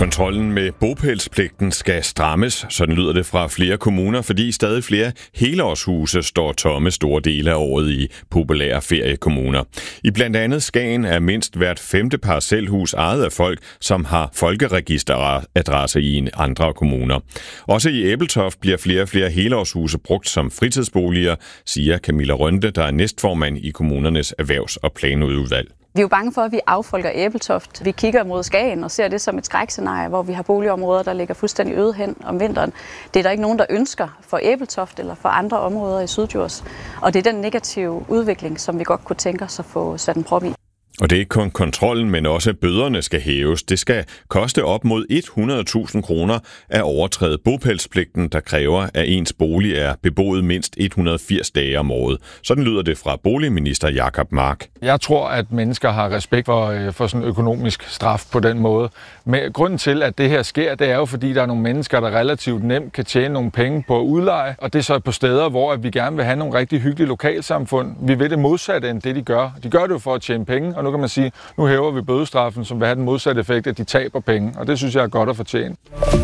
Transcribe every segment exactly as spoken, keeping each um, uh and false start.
Kontrollen med bopælspligten skal strammes, sådan lyder det fra flere kommuner, fordi stadig flere helårshuse står tomme store dele af året i populære feriekommuner. I blandt andet Skagen er mindst hvert femte parcelhus ejet af folk, som har folkeregisteradresse i andre kommuner. Også i Ebeltoft bliver flere og flere helårshuse brugt som fritidsboliger, siger Camilla Rønde, der er næstformand i kommunernes erhvervs- og planudvalg. Vi er jo bange for, at vi affolker Ebeltoft. Vi kigger mod Skagen og ser det som et skrækscenarie, hvor vi har boligområder, der ligger fuldstændig øde hen om vinteren. Det er der ikke nogen, der ønsker for Ebeltoft eller for andre områder i Syddjurs. Og det er den negative udvikling, som vi godt kunne tænke os at få sat en prop i. Og det er ikke kun kontrollen, men også bøderne skal hæves. Det skal koste op mod hundrede tusind kroner at overtræde bopælspligten, der kræver, at ens bolig er beboet mindst et hundrede og firs dage om året. Sådan lyder det fra boligminister Jacob Mark. Jeg tror, at mennesker har respekt for, for sådan økonomisk straf på den måde. Men grunden til, at det her sker, det er jo, fordi der er nogle mennesker, der relativt nemt kan tjene nogle penge på udleje. Og det er så på steder, hvor vi gerne vil have nogle rigtig hyggelige lokalsamfund. Vi vil det modsatte end det, de gør. De gør det jo for at tjene penge. Og nu kan man sige, nu hæver vi bødestraffen, som vil have den modsatte effekt, at de taber penge. Og det synes jeg er godt at fortjene.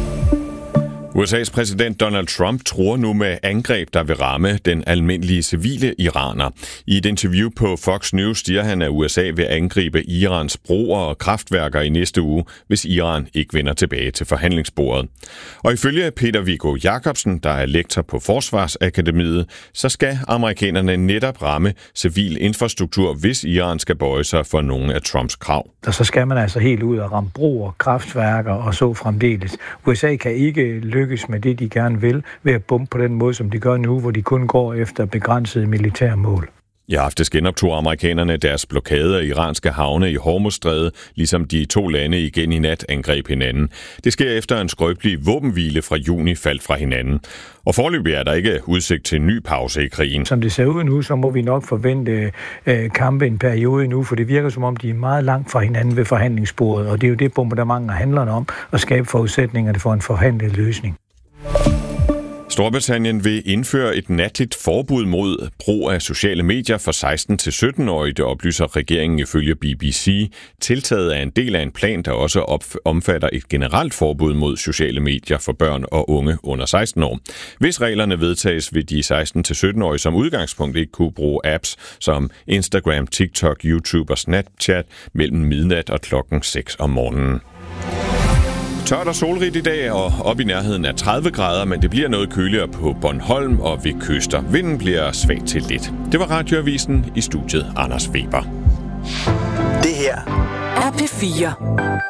U S A's præsident Donald Trump truer nu med angreb, der vil ramme den almindelige civile iraner. I et interview på Fox News siger han, at U S A vil angribe Irans broer og kraftværker i næste uge, hvis Iran ikke vender tilbage til forhandlingsbordet. Og ifølge Peter Viggo Jacobsen, der er lektor på Forsvarsakademiet, så skal amerikanerne netop ramme civil infrastruktur, hvis Iran skal bøje sig for nogle af Trumps krav. Og så skal man altså helt ud og ramme broer, kraftværker og så fremdeles. U S A kan ikke lykkes med det, de gerne vil, ved at bombe på den måde, som de gør nu, hvor de kun går efter begrænsede militære mål. I aftes genoptog amerikanerne deres blokade af iranske havne i Hormuzstrædet, ligesom de to lande igen i nat angreb hinanden. Det sker efter en skrøbelig våbenhvile fra juni faldt fra hinanden. Og foreløbig er der ikke udsigt til en ny pause i krigen. Som det ser ud nu, så må vi nok forvente øh, kampe en periode nu, for det virker som om, de er meget langt fra hinanden ved forhandlingsbordet, og det er jo det, bombardementer handler om, at skabe forudsætninger for en forhandlet løsning. Storbritannien vil indføre et natligt forbud mod brug af sociale medier for seksten til sytten-årige, det oplyser regeringen ifølge B B C. Tiltaget er en del af en plan, der også omfatter et generelt forbud mod sociale medier for børn og unge under seksten år. Hvis reglerne vedtages, vil de seksten til sytten-årige som udgangspunkt ikke kunne bruge apps som Instagram, TikTok, YouTube og Snapchat mellem midnat og klokken seks om morgenen. Tørt og solrigt i dag og op i nærheden af tredive grader, men det bliver noget køligere på Bornholm og ved kyster. Vinden bliver svag til lidt. Det var Radioavisen, i studiet Anders Weber. Det her er P fire.